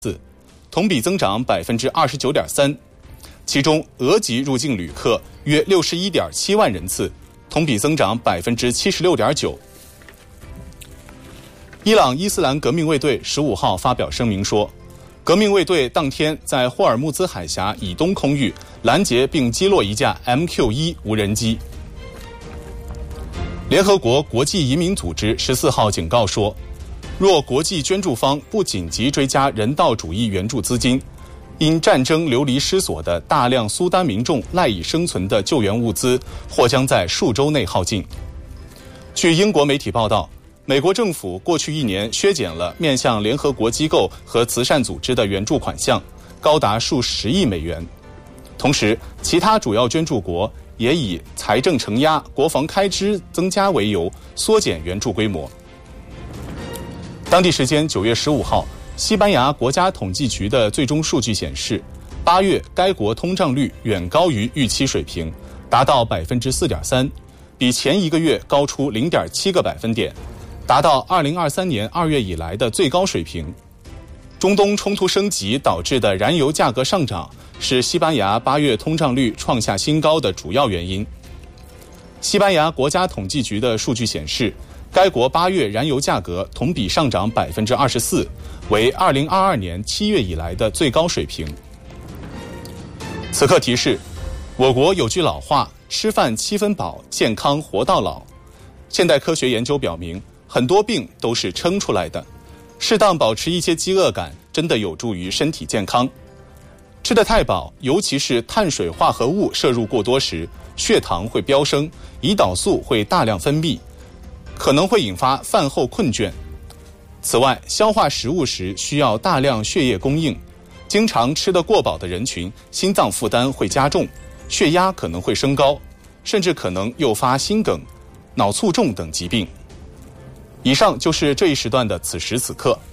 同比增长29.3%，其中俄籍入境旅客约61.7万人次，同比增长76.9%。伊朗伊斯兰革命卫队15号发表声明说，革命卫队当天在霍尔木兹海峡以东空域拦截并击落一架 MQ-1 无人机。联合国国际移民组织14号警告说，若国际捐助方不紧急追加人道主义援助资金，因战争流离失所的大量苏丹民众赖以生存的救援物资或将在数周内耗尽。据英国媒体报道，美国政府过去1年削减了面向联合国机构和慈善组织的援助款项，高达数十亿美元。同时，其他主要捐助国也以财政承压、国防开支增加为由，缩减援助规模。当地时间9月15号，西班牙国家统计局的最终数据显示，8月该国通胀率远高于预期水平，达到 4.3%， 比前一个月高出 0.7个百分点，达到2023年2月以来的最高水平。中东冲突升级导致的燃油价格上涨是西班牙8月通胀率创下新高的主要原因。西班牙国家统计局的数据显示，该国8月燃油价格同比上涨 24%， 为2022年7月以来的最高水平。此刻提示，我国有句老话，吃饭7分饱，健康活到老。现代科学研究表明，很多病都是撑出来的，适当保持一些饥饿感，真的有助于身体健康。吃得太饱，尤其是碳水化合物摄入过多时，血糖会飙升，胰岛素会大量分泌，可能会引发饭后困倦。此外，消化食物时需要大量血液供应，经常吃得过饱的人群，心脏负担会加重，血压可能会升高，甚至可能诱发心梗、脑卒中等疾病。以上就是这一时段的此时此刻。